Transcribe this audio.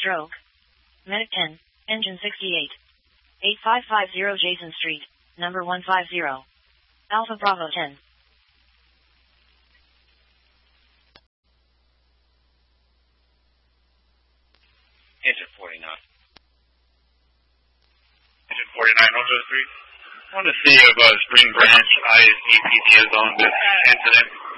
stroke. Medic 10, engine 68. 8550 Jason Street, number 150. Alpha Bravo 10. Engine 49. Engine 49, Ojo 3. I want to see if Spring Branch ISDPD is on this incident.